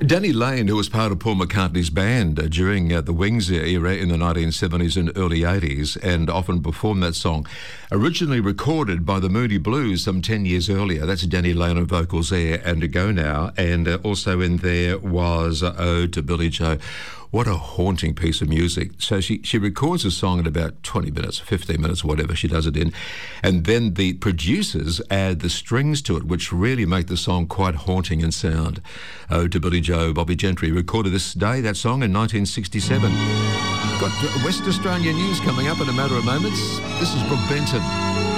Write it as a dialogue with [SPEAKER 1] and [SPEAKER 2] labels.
[SPEAKER 1] Danny Lane, who was part of Paul McCartney's band during the Wings era in the 1970s and early 80s, and often performed that song, originally recorded by the Moody Blues some 10 years earlier. That's Danny Lane on vocals there, and To Go Now, and also in there was Ode to Billie Joe. What a haunting piece of music. So she records a song in about 20 minutes, 15 minutes, whatever she does it in. And then the producers add the strings to it, which really make the song quite haunting in sound. Ode to Billie Joe, Bobby Gentry recorded this day, that song, in 1967. Got West Australian news coming up in a matter of moments. This is Brooke Benton.